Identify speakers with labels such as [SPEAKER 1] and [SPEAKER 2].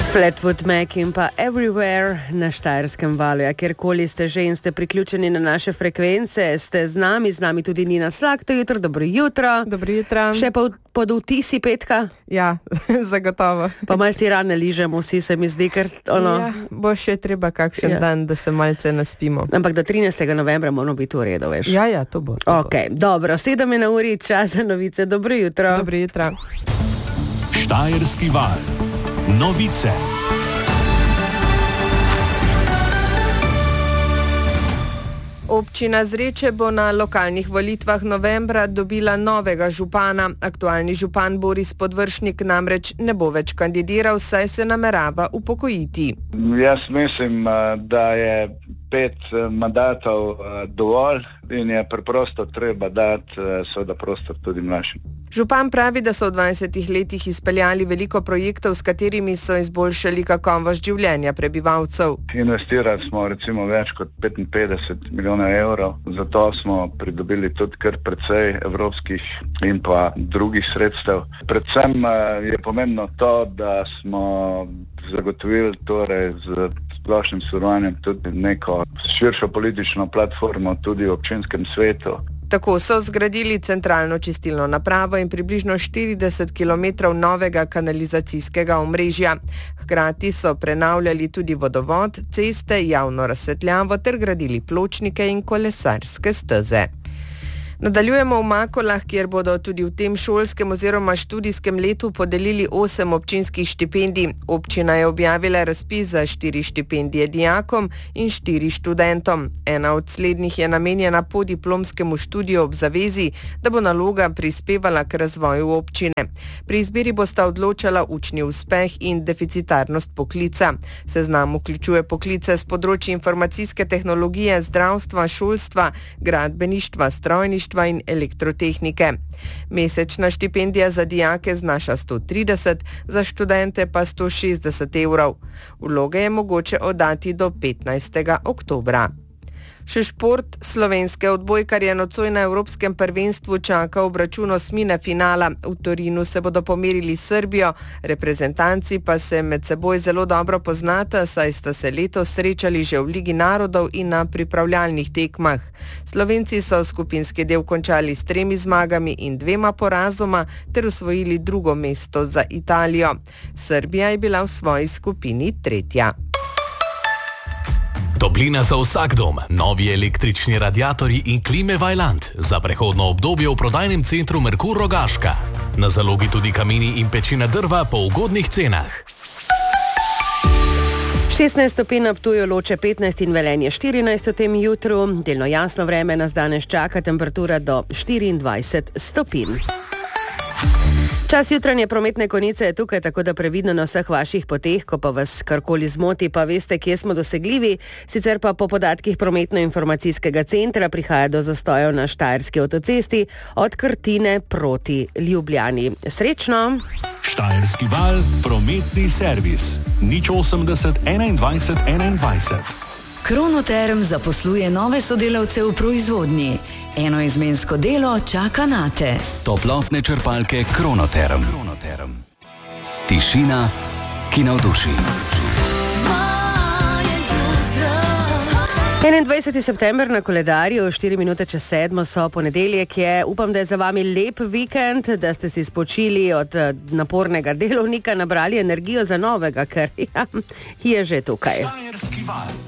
[SPEAKER 1] Fleetwood Mac in pa Everywhere na Štajerskem valu. Ja, kjerkoli ste že in ste priključeni na naše frekvence, ste z nami tudi Nina Slak, to jutro, dobro jutro.
[SPEAKER 2] Dobro jutro.
[SPEAKER 1] Še pod vtisi petka?
[SPEAKER 2] Ja, zagotovo.
[SPEAKER 1] Pa malo si rane ližemo, vsi se mi zdi, ker ono...
[SPEAKER 2] Ja, bo še treba kakšen dan, da se malce naspimo.
[SPEAKER 1] Ampak do 13. novembra moramo biti v redu, veš.
[SPEAKER 2] Ja, to bo.
[SPEAKER 1] Ok, dobro, 7 je na uri, čas za novice. Dobro jutro.
[SPEAKER 2] Dobro jutro.
[SPEAKER 3] Štajerski val. Novice.
[SPEAKER 2] Občina Zreče bo na lokalnih volitvah novembra dobila novega župana. Aktualni župan Boris Podvršnik namreč ne bo več kandidiral, saj se namerava upokojiti.
[SPEAKER 4] Jaz mislim, da je 5 mandatov dovolj in je preprosto treba dati seveda prostor tudi mlajšim.
[SPEAKER 2] Župan pravi, da so v 20 letih izpeljali veliko projektov, s katerimi so izboljšali kakovost življenja prebivalcev.
[SPEAKER 4] Investirali smo recimo več kot 55 milijonov evrov, zato smo pridobili tudi kar precej evropskih in pa drugih sredstev. Predvsem je pomembno to, da smo zagotovili torej z splošnim sodelovanjem tudi neko širšo politično platformo tudi v občinskem svetu.
[SPEAKER 2] Tako so zgradili centralno čistilno napravo in približno 40 km novega kanalizacijskega omrežja. Hkrati so prenavljali tudi vodovod, ceste, javno razsvetljavo ter gradili pločnike in kolesarske steze. Nadaljujemo v Makolah, kjer bodo tudi v tem šolskem oziroma študijskem letu podelili 8 občinskih štipendij. Občina je objavila razpis za 4 štipendije dijakom in 4 študentom. Ena od slednjih je namenjena podiplomskemu študiju ob zavezi, da bo naloga prispevala k razvoju občine. Pri izbiri bosta odločala učni uspeh in deficitarnost poklica. Seznam vključuje poklice z področja informacijske tehnologije, zdravstva, šolstva, gradbeništva, strojništva in elektrotehnike. Mesečna štipendija za dijake znaša 130, za študente pa 160 evrov. Vloge je mogoče oddati do 15. oktobra. Še šport. Slovenske odbojkarje nocoj na Evropskem prvenstvu čaka obračun osmine finala. V Torinu se bodo pomerili s Srbijo, reprezentanci pa se med seboj zelo dobro poznata, saj sta se letos srečali že v Ligi narodov in na pripravljalnih tekmah. Slovenci so skupinski del končali s 3 zmagami in 2 porazoma ter osvojili drugo mesto za Italijo. Srbija je bila v svoji skupini 3.
[SPEAKER 3] Toplina za vsak dom, novi električni radiatorji in klime Vaillant za prehodno obdobje v prodajnem centru Merkur Rogaška. Na zalogi tudi kamini in pečina drva po ugodnih cenah.
[SPEAKER 1] 16 stopinj na Ptuju, Loče 15 in Velenje 14 v tem jutru. Delno jasno vreme nas danes čaka, temperatura do 24 stopinj. Čas jutranje prometne konice je tukaj, tako da previdno na vseh vaših poteh, ko pa vas karkoli zmoti, pa veste, kje smo dosegljivi. Sicer pa po podatkih prometno-informacijskega centra prihaja do zastojev na Štajerski avtocesti od Krtine proti Ljubljani. Srečno!
[SPEAKER 3] Štajerski val, prometni servis. 080 21 21.
[SPEAKER 5] Kronoterm zaposluje nove sodelavce v proizvodnji. Enoizmensko delo čaka nate.
[SPEAKER 6] Toplotne črpalke Kronoterm. Tišina, ki navduši.
[SPEAKER 1] 21. september na koledarju, 4 minute čez 7 so ponedeljek je. Upam, da je za vami lep vikend, da ste si spočili od napornega delovnika, nabrali energijo za novega, ker je že tukaj.
[SPEAKER 3] Štajerski val.